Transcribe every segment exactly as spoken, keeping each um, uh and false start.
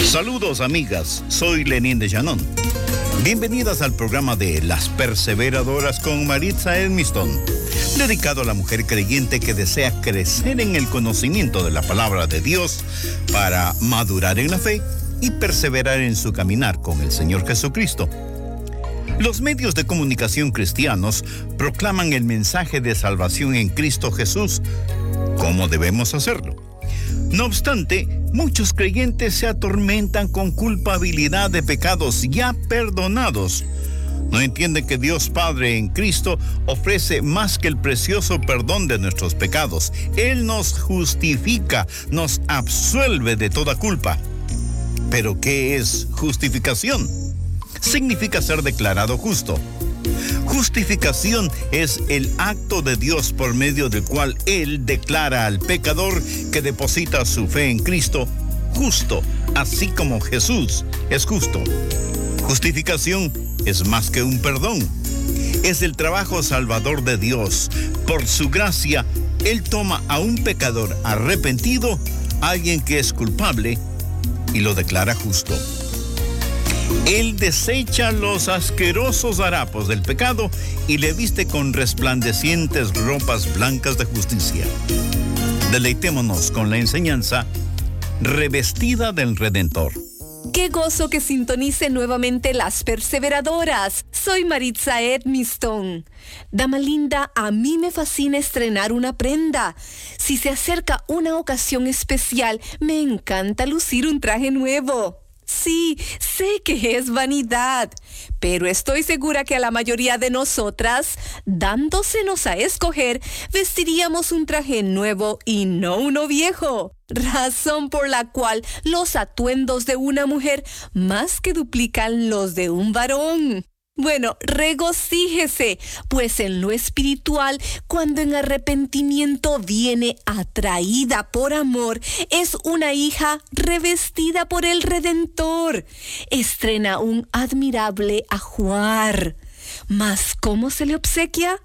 Saludos amigas, soy Lenín de Llanón. Bienvenidas al programa de Las Perseveradoras con Maritza Edmiston, dedicado a la mujer creyente que desea crecer en el conocimiento de la palabra de Dios para madurar en la fe y perseverar en su caminar con el Señor Jesucristo. Los medios de comunicación cristianos proclaman el mensaje de salvación en Cristo Jesús. ¿Cómo debemos hacerlo? No obstante, muchos creyentes se atormentan con culpabilidad de pecados ya perdonados. No entienden que Dios Padre en Cristo ofrece más que el precioso perdón de nuestros pecados. Él nos justifica, nos absuelve de toda culpa. ¿Pero qué es justificación? Significa ser declarado justo. Justificación es el acto de Dios por medio del cual Él declara al pecador que deposita su fe en Cristo justo, así como Jesús es justo. Justificación es más que un perdón. Es el trabajo salvador de Dios. Por su gracia, Él toma a un pecador arrepentido, alguien que es culpable, y lo declara justo. Él desecha los asquerosos harapos del pecado y le viste con resplandecientes ropas blancas de justicia. Deleitémonos con la enseñanza revestida del Redentor. ¡Qué gozo que sintonice nuevamente Las Perseveradoras! Soy Maritza Edmiston. Dama linda, a mí me fascina estrenar una prenda. Si se acerca una ocasión especial, me encanta lucir un traje nuevo. Sí, sé que es vanidad, pero estoy segura que a la mayoría de nosotras, dándosenos a escoger, vestiríamos un traje nuevo y no uno viejo. Razón por la cual los atuendos de una mujer más que duplican los de un varón. Bueno, regocíjese, pues en lo espiritual, cuando en arrepentimiento viene atraída por amor, es una hija revestida por el Redentor. Estrena un admirable ajuar. ¿Mas cómo se le obsequia?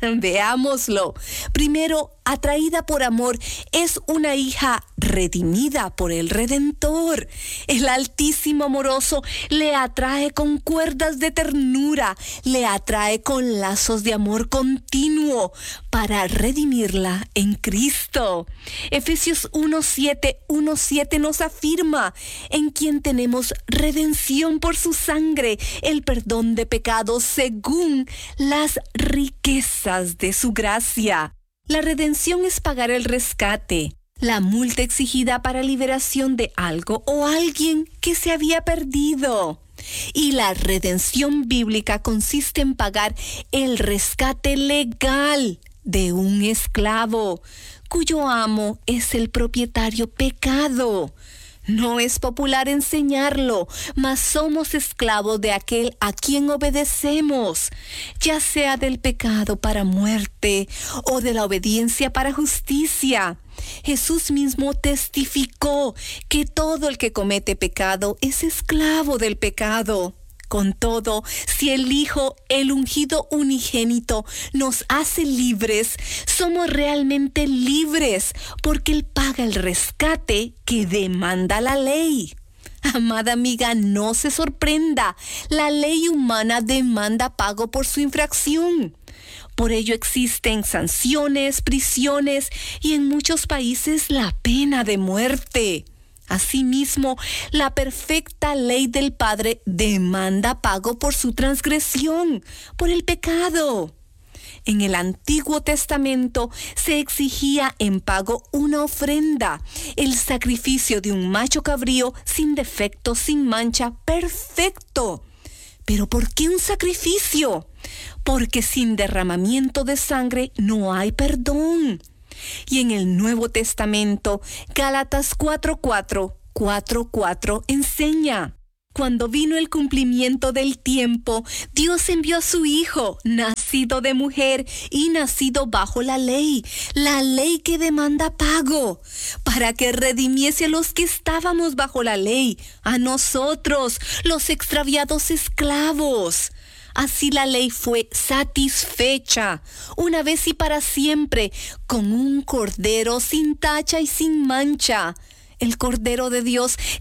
Veámoslo. Primero, atraída por amor, es una hija redimida por el Redentor. El Altísimo Amoroso le atrae con cuerdas de ternura, le atrae con lazos de amor continuo para redimirla en Cristo. Efesios uno siete, uno siete nos afirma: en quien tenemos redención por su sangre, el perdón de pecados según las riquezas de su gracia. La redención es pagar el rescate, la multa exigida para liberación de algo o alguien que se había perdido. Y la redención bíblica consiste en pagar el rescate legal de un esclavo, cuyo amo es el propietario pecado. No es popular enseñarlo, mas somos esclavos de aquel a quien obedecemos, ya sea del pecado para muerte o de la obediencia para justicia. Jesús mismo testificó que todo el que comete pecado es esclavo del pecado. Con todo, si el Hijo, el ungido unigénito, nos hace libres, somos realmente libres, porque Él paga el rescate que demanda la ley. Amada amiga, no se sorprenda, la ley humana demanda pago por su infracción. Por ello existen sanciones, prisiones y en muchos países la pena de muerte. Asimismo, la perfecta ley del Padre demanda pago por su transgresión, por el pecado. En el Antiguo Testamento se exigía en pago una ofrenda, el sacrificio de un macho cabrío sin defecto, sin mancha, perfecto. ¿Pero por qué un sacrificio? Porque sin derramamiento de sangre no hay perdón. Y en el Nuevo Testamento, Gálatas cuatro cuatro, cuatro cuatro enseña: cuando vino el cumplimiento del tiempo, Dios envió a su Hijo, nacido de mujer y nacido bajo la ley, la ley que demanda pago, para que redimiese a los que estábamos bajo la ley, a nosotros, los extraviados esclavos. Así la ley fue satisfecha, una vez y para siempre, con un cordero sin tacha y sin mancha, el Cordero de Dios